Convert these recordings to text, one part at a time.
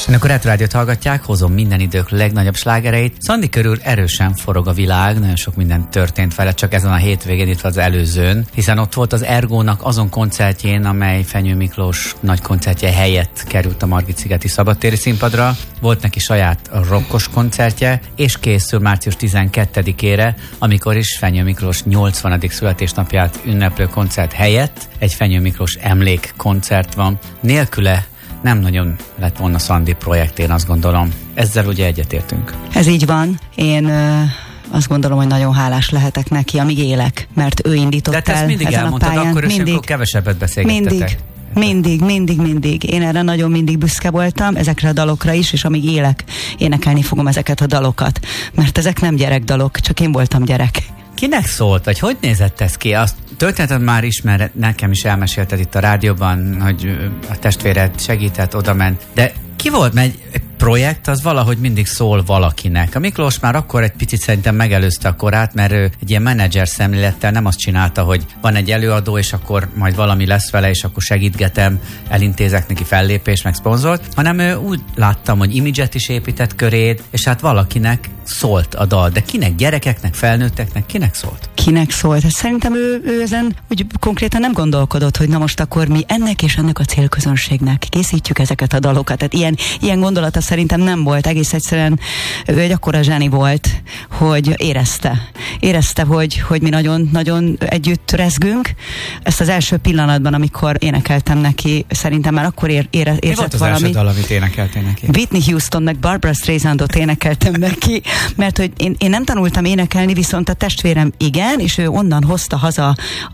Amikor Rádiót hallgatják, hozom minden idők legnagyobb slágereit. Szandi körül erősen forog a világ, nagyon sok minden történt vele, csak ezen a hétvégén, itt az előzőn, hiszen ott volt az Ergónak azon koncertjén, amely Fenyő Miklós nagy koncertje helyett került a Margit-szigeti szabadtéri színpadra. Volt neki saját rokkos koncertje, és készül március 12-ére, amikor is Fenyő Miklós 80. születésnapját ünneplő koncert helyett egy Fenyő Miklós emlékkoncert van. Nélküle nem nagyon lett volna Szandi projekt, én azt gondolom. Ezzel ugye egyetértünk. Ez így van. Én azt gondolom, hogy nagyon hálás lehetek neki, amíg élek, mert ő indított el mindig ezen a pályán. Akkor is, amikor kevesebbet beszélgettetek. Mindig. Én erre nagyon mindig büszke voltam, ezekre a dalokra is, és amíg élek, énekelni fogom ezeket a dalokat. Mert ezek nem gyerekdalok, csak én voltam gyerek. Kinek szólt, vagy hogy nézett ez ki? Azt történetet már ismer, nekem is elmesélted itt a rádióban, hogy a testvéred segített, odament. De ki volt? Mert egy projekt az valahogy mindig szól valakinek. A Miklós már akkor egy picit szerintem megelőzte a korát, mert ő egy ilyen menedzser szemlélettel nem azt csinálta, hogy van egy előadó, és akkor majd valami lesz vele, és akkor segítgetem, elintézek neki fellépést, meg szponzort, hanem ő úgy láttam, hogy imidzset is épített köréd, és hát valakinek szólt a dal. De kinek? Gyerekeknek, felnőtteknek? Kinek szólt? Kinek szólt? Hát szerintem ő ezen úgy konkrétan nem gondolkodott, hogy na most akkor mi ennek és ennek a célközönségnek készítjük ezeket a dalokat. Tehát ilyen gondolata szerintem nem volt. Egész egyszerűen ő egy akkora zseni volt, hogy érezte, hogy mi nagyon-nagyon együtt rezgünk. Ezt az első pillanatban, amikor énekeltem neki, szerintem már akkor érzett mi volt az valami. első dal, amit énekeltél neki? Whitney Houston meg Barbra Streisandot énekeltem neki, mert hogy én nem tanultam énekelni, viszont a testvérem igen, és ő onnan hozta haza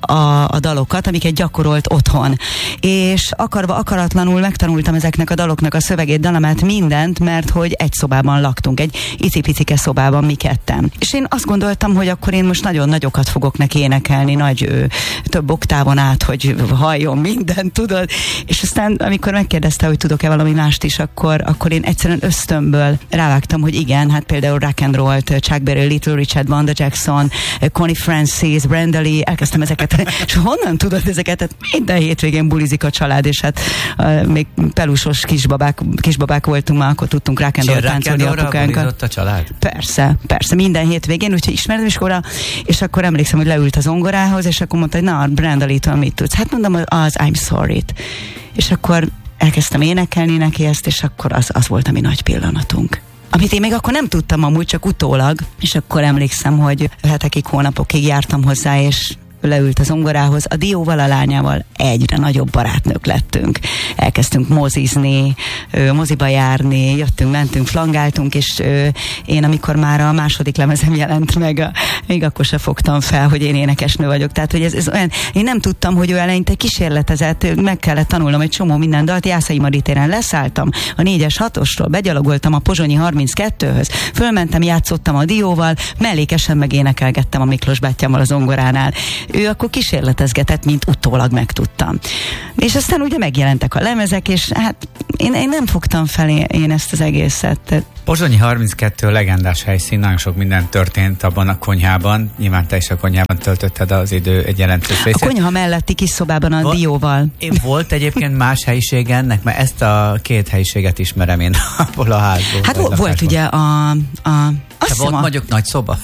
a dalokat, amiket gyakorolt otthon. És akaratlanul megtanultam ezeknek a daloknak a szövegét, dalamát, mindent, mert hogy egy szobában laktunk, egy icipicike szobában mi ketten. És én azt gondoltam, hogy akkor én most nagyon nagyokat fogok neki énekelni, több oktávon át, hogy halljon mindent, tudod. És aztán, amikor megkérdezte, hogy tudok-e valami mást is, akkor én egyszerűen ösztönből rávágtam, hogy igen, hát például Rock and Roll-t, Chuck Berry, Little Richard, Wanda Jackson, Connie Francis, Brenda Lee, elkezdtem ezeket, és honnan tudod ezeket? Hát minden hétvégén bulizik a család, és hát még pelusos kisbabák voltunk már, akkor tudtunk Rock and Roll táncolni apukánkkal. A család? Persze, minden hétvégén, úgyhogy ismertem iskola, és akkor emlékszem, hogy leült az zongorához, és akkor mondta, hogy na, Brenda Lee-től mit tudsz? Hát mondom, az I'm Sorry-t. És akkor elkezdtem énekelni neki ezt, és akkor az volt a mi nagy pillanatunk. Amit én még akkor nem tudtam amúgy, csak utólag, és akkor emlékszem, hogy hetekig, hónapokig jártam hozzá, és leült a zongorához, a Dióval, a lányával egyre nagyobb barátnők lettünk. Elkezdtünk mozizni, moziba járni, jöttünk, mentünk, flangáltunk, és én amikor már a második lemezem jelent meg, még akkor se fogtam fel, hogy én énekesnő vagyok. Tehát, hogy ez olyan, én nem tudtam, hogy ő eleinte kísérletezett, meg kellett tanulnom egy csomó minden dalt. Jászai Mari téren leszálltam a 4-es 6-osról, begyalogoltam a Pozsonyi 32-höz, fölmentem, játszottam a Dióval, mellékesen meg énekelgettem a Miklós bátyámmal a zongoránál. Ő akkor kísérletezgetett, mint utólag megtudtam. És aztán ugye megjelentek a lemezek, és hát én nem fogtam fel én ezt az egészet. Pozsonyi 32 legendás helyszín, nagyon sok minden történt abban a konyhában. Nyilván te is a konyhában töltötted az idő egy jelentős részét. A konyha melletti kis szobában a Dióval. Volt egyébként más helyiség ennek, mert ezt a két helyiséget ismerem én abból a házból. Hát volt ugye a volt mondjuk nagy szoba?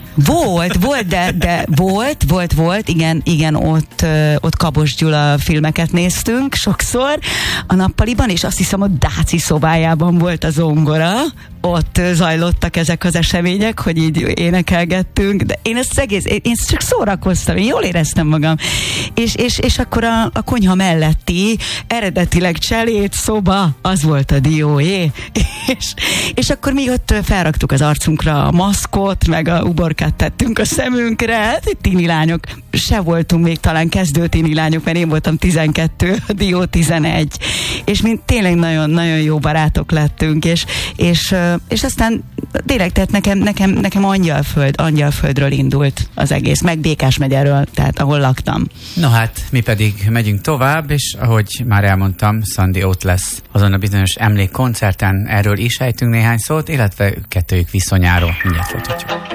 Volt, de volt, igen, ott Kabos Gyula filmeket néztünk sokszor a nappaliban, és azt hiszem, a Dáci szobájában volt a zongora, ott zajlottak ezek az események, hogy így énekelgettünk, de én ezt én csak szórakoztam, én jól éreztem magam. És akkor a konyha melletti eredetileg cselét szoba, az volt a Dióé. És akkor mi ott felraktuk az arcunkra a maszkot, meg a uborkát tettünk a szemünkre, hát itt tini lányok, se voltunk még talán kezdő tini lányok, mert én voltam 12, a Dió 11. És mi tényleg nagyon-nagyon jó barátok lettünk, és aztán tényleg, tehát nekem Angyalföldről indult az egész, meg Békásmegyerről, tehát ahol laktam. No hát, mi pedig megyünk tovább, és ahogy már elmondtam, Szandi ott lesz azon a bizonyos emlékkoncerten, erről is ejtünk néhány szót, illetve kettőjük viszonyáról mindjárt folytatjuk.